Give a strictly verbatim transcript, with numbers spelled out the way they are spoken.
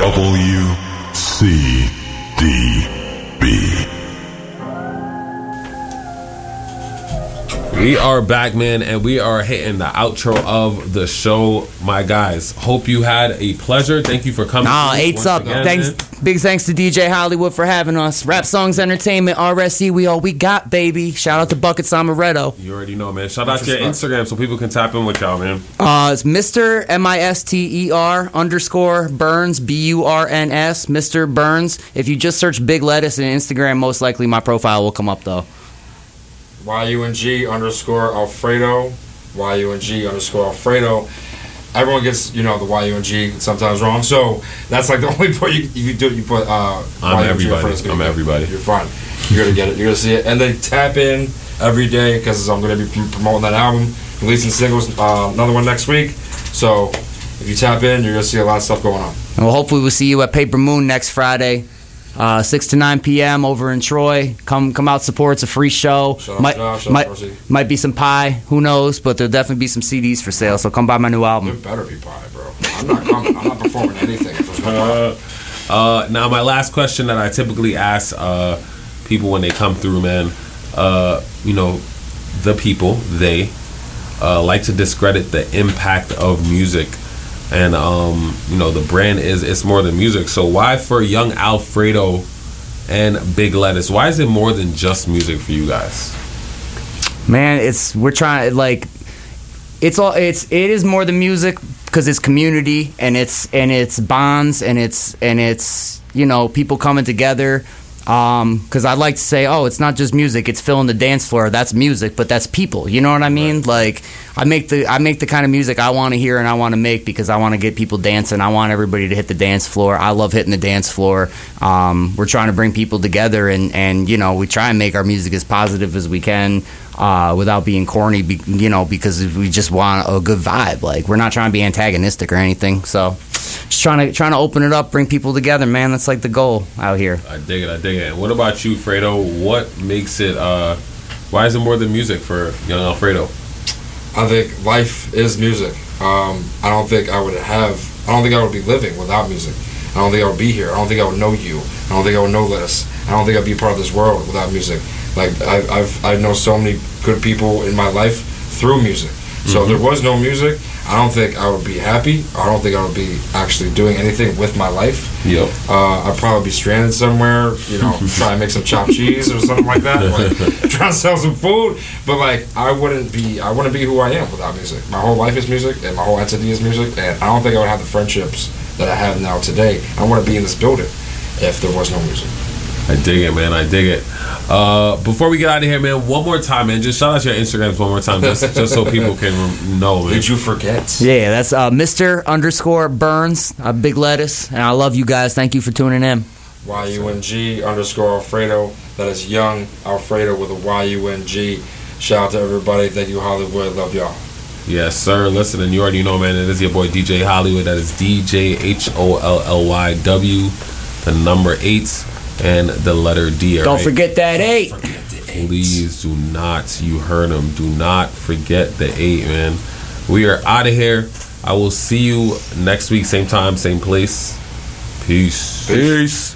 W C D B. We are back, man, and we are hitting the outro of the show. My guys, hope you had a pleasure. Thank you for coming. Nah, eight's up. Again, thanks, man. big thanks to D J Hollywood for having us. Rap Songs Entertainment, R S E, we all we got, baby. Shout out to Buckets Amaretto. You already know, man. Shout out to your Instagram so people can tap in with y'all, man. Uh, it's Mister M I S T E R underscore Burns, B U R N S, Mister Burns. If you just search Big Lettuce in Instagram, most likely my profile will come up, though. Y U N G underscore Alfredo, Y U N G underscore Alfredo. Everyone gets, you know, the Y U N G sometimes wrong, so that's like the only point you, you do. You put uh, I'm Y U N G everybody. first, I'm everybody. You're fine. You're gonna get it. You're gonna see it, and then tap in every day because I'm gonna be promoting that album, releasing singles. Uh, another one next week. So if you tap in, you're gonna see a lot of stuff going on. And well, hopefully we'll see you at Paper Moon next Friday. Uh, six to nine p.m. over in Troy. Come come out, support. It's a free show. Shout out might, Josh, shout out might, Mercy. might be some pie. Who knows? But there'll definitely be some C Ds for sale. So come buy my new There album. better be pie, bro. I'm not coming. I'm not performing anything if there's no pie. Uh, uh, now, my last question that I typically ask uh, people when they come through, man, uh, you know, the people, they uh, like to discredit the impact of music. And, um, you know, the brand is it's more than music. So why for Young Alfredo and Big Lettuce, why is it more than just music for you guys? Man, it's we're trying like it's all it's it is more than music because it's community and it's and it's bonds and it's and it's you know people coming together. Um, because I like to say, oh, it's not just music; it's filling the dance floor. That's music, but that's people. You know what I mean? Right. Like, I make the I make the kind of music I want to hear and I want to make because I want to get people dancing. I want everybody to hit the dance floor. I love hitting the dance floor. Um, we're trying to bring people together, and, and you know, we try and make our music as positive as we can uh, without being corny. Be, you know, because we just want a good vibe. Like, we're not trying to be antagonistic or anything. So. Just trying to trying to open it up, bring people together, man. That's like the goal out here. I dig it, I dig it. What about you, Fredo? What makes it, uh, why is it more than music for Young Alfredo? I think life is music. Um, I don't think I would have, I don't think I would be living without music. I don't think I would be here. I don't think I would know you. I don't think I would know Lettuce. I don't think I'd be part of this world without music. Like, I've, I've I know so many good people in my life through music. So mm-hmm. if there was no music, I don't think I would be happy. I don't think I would be actually doing anything with my life. Yep. Uh, I'd probably be stranded somewhere, you know, trying to make some chopped cheese or something like that. Like, trying to sell some food. But, like, I wouldn't be I wouldn't be who I am without music. My whole life is music, and my whole entity is music. And I don't think I would have the friendships that I have now today. I want to be in this building if there was no music. I dig it, man. I dig it. Uh, before we get out of here, man, one more time, man. Just shout out your Instagrams one more time, just, just so people can know, man. Did you forget? Yeah, that's uh, Mister underscore Burns, uh, Big Lettuce, and I love you guys. Thank you for tuning in. Y U N G underscore Alfredo. That is Young Alfredo with a Y U N G. Shout out to everybody. Thank you, Hollywood. Love y'all. Yes, sir. Listen, and you already know, man, it is your boy D J Hollywood. That is D J H O L L Y W, the number eight. And the letter D. Don't right? forget that eight. Forget the eight. Please do not. You heard him. Do not forget the eight, man. We are out of here. I will see you next week, same time, same place. Peace. Peace. Peace.